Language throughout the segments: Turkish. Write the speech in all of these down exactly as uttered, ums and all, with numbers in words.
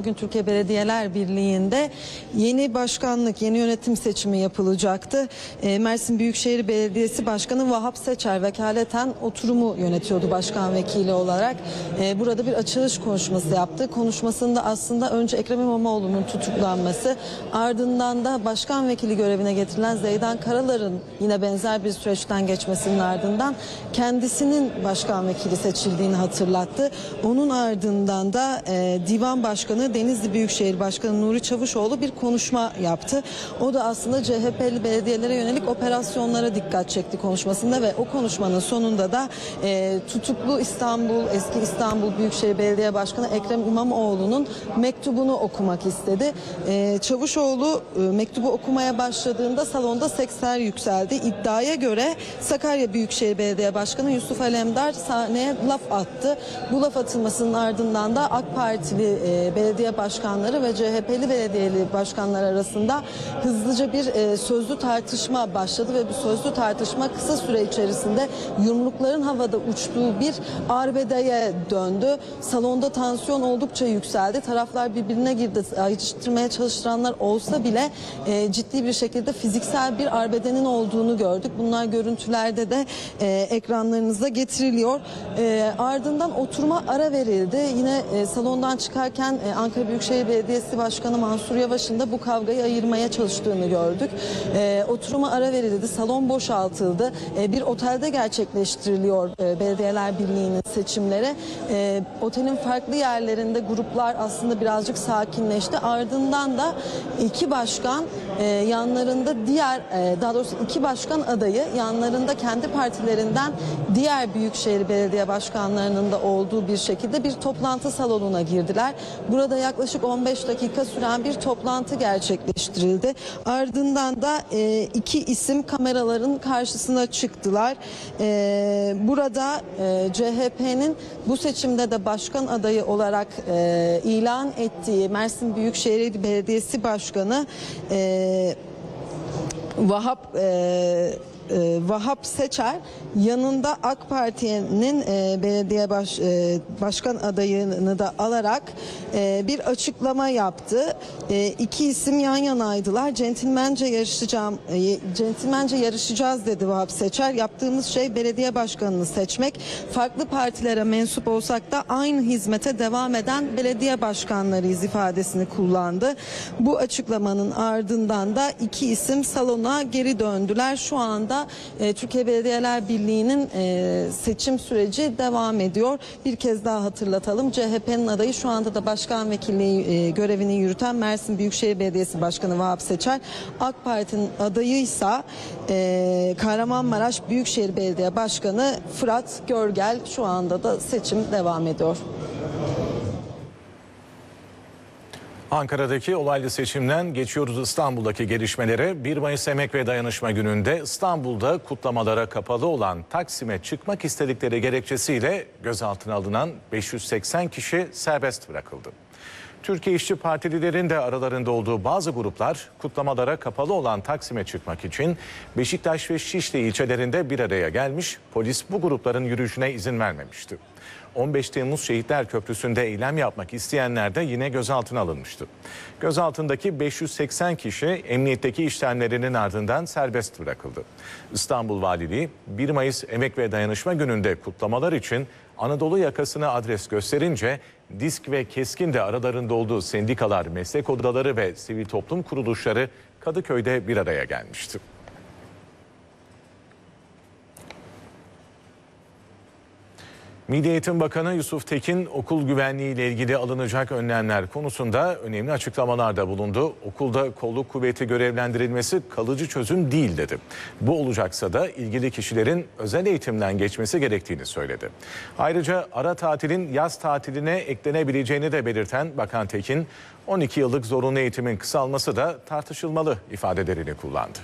bugün Türkiye Belediyeler Birliği'nde yeni başkanlık, yeni yönetim seçimi yapılacaktı. E, Mersin Büyükşehir Belediyesi Başkanı Vahap Seçer vekaleten oturumu yönetiyordu başkan vekili olarak. E, burada bir açılış konuşması yaptı. Konuşmasında aslında önce Ekrem İmamoğlu'nun tutuklanması, ardından da başkan vekili görevine getirilen Zeydan Karalar'ın yine benzer bir süreçten geçmesinin ardından kendisinin başkan vekili seçildiğini hatırlattı. Onun ardından da e, Divan Başkanı Denizli Büyükşehir Başkanı Nuri Çavuşoğlu bir konuşma yaptı. O da aslında C H P'li belediyelere yönelik operasyonlara dikkat çekti konuşmasında ve o konuşmanın sonunda da e, tutuklu İstanbul, eski İstanbul Büyükşehir Belediye Başkanı Ekrem İmamoğlu'nun mektubunu okumak istedi. E, Çavuşoğlu e, mektubu okumaya başladığında salonda seksler yükseldi. İddiaya göre Sakarya Büyükşehir Belediye Başkanı Yusuf Alemdar sahneye laf attı. Bu laf atılmasının ardından da AK Partili e, belediye başkanları ve C H P'li belediyeli başkanlar arasında hızlıca bir e, sözlü tartışma başladı ve bu sözlü tartışma kısa süre içerisinde yumrukların havada uçtuğu bir arbedeye döndü. Salonda tansiyon oldukça yükseldi. Taraflar birbirine girdi. Ayrıştırmaya çalıştıranlar olsa bile e, ciddi bir şekilde fiziksel bir arbedenin olduğunu gördük. Bunlar görüntülerde de e, ekranlarınıza getiriliyor. E, ardından oturuma ara verildi. Yine e, salondan çıkarken e, Ankara Büyükşehir Belediyesi Başkanı Mansur Yavaş'ın da bu kavgayı ayırmaya çalıştığını gördük. E, oturuma ara verildi. Salon boşaltıldı. E, bir otelde gerçekleştiriliyor e, Belediyeler Birliği'nin seçimleri. E, otelin farklı yerlerinde gruplar aslında birazcık sakinleşti. Ardından da iki başkan e, yanlarında diğer e, daha doğrusu iki başkan adayı yanlarında kendi partilerinden diğer büyükşehir belediye başkanlarının da olduğu bir şekilde bir toplantı salonuna girdiler. Burada yaklaşık on beş dakika süren bir toplantı gerçekleştirildi. Ardından da e, iki isim kameraların karşısına çıktılar. E, burada e, C H P'nin bu seçimde de başkan adayı olarak e, ilan ettiği Mersin Büyükşehir Belediyesi Başkanı e, Vahap e, e, Vahap Seçer yanında AK Parti'nin e, belediye baş, e, başkan adayını da alarak e, bir açıklama yaptı. E, iki isim yan yanaydılar. Centilmence yarışacağım, e, centilmence yarışacağız dedi Vahap Seçer. Yaptığımız şey belediye başkanını seçmek. Farklı partilere mensup olsak da aynı hizmete devam eden belediye başkanlarıyız ifadesini kullandı. Bu açıklamanın ardından da iki isim salona geri döndüler. Şu anda e, Türkiye Belediyeler Birliği'nin e, seçim süreci devam ediyor. Bir kez daha hatırlatalım. C H P'nin adayı şu anda da başkan vekilliği e, görevini yürüten Mersin Büyükşehir Belediyesi Başkanı Vahap Seçer. AK Parti'nin adayıysa e, Kahramanmaraş Büyükşehir Belediye Başkanı Fırat Görgel. Şu anda da seçim devam ediyor. Ankara'daki olaylı seçimden geçiyoruz İstanbul'daki gelişmelere. bir Mayıs Emek ve Dayanışma Günü'nde İstanbul'da kutlamalara kapalı olan Taksim'e çıkmak istedikleri gerekçesiyle gözaltına alınan beş yüz seksen kişi serbest bırakıldı. Türkiye İşçi Partililerin de aralarında olduğu bazı gruplar kutlamalara kapalı olan Taksim'e çıkmak için Beşiktaş ve Şişli ilçelerinde bir araya gelmiş, polis bu grupların yürüyüşüne izin vermemişti. on beş Temmuz Şehitler Köprüsü'nde eylem yapmak isteyenler de yine gözaltına alınmıştı. Gözaltındaki beş yüz seksen kişi emniyetteki işlemlerinin ardından serbest bırakıldı. İstanbul Valiliği bir Mayıs Emek ve Dayanışma Günü'nde kutlamalar için Anadolu yakasına adres gösterince DİSK ve KESK'in de aralarında olduğu sendikalar, meslek odaları ve sivil toplum kuruluşları Kadıköy'de bir araya gelmişti. Milli Eğitim Bakanı Yusuf Tekin okul güvenliği ile ilgili alınacak önlemler konusunda önemli açıklamalarda bulundu. Okulda kolluk kuvveti görevlendirilmesi kalıcı çözüm değil dedi. Bu olacaksa da ilgili kişilerin özel eğitimden geçmesi gerektiğini söyledi. Ayrıca ara tatilin yaz tatiline eklenebileceğini de belirten Bakan Tekin, on iki yıllık zorunlu eğitimin kısalması da tartışılmalı ifadelerini kullandı.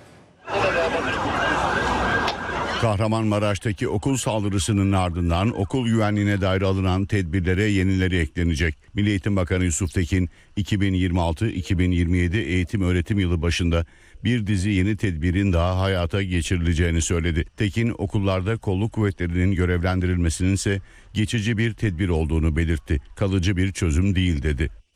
Kahramanmaraş'taki okul saldırısının ardından okul güvenliğine dair alınan tedbirlere yenileri eklenecek. Milli Eğitim Bakanı Yusuf Tekin, iki bin yirmi altı iki bin yirmi yedi eğitim öğretim yılı başında bir dizi yeni tedbirin daha hayata geçirileceğini söyledi. Tekin, okullarda kolluk kuvvetlerinin görevlendirilmesinin ise geçici bir tedbir olduğunu belirtti. Kalıcı bir çözüm değil dedi.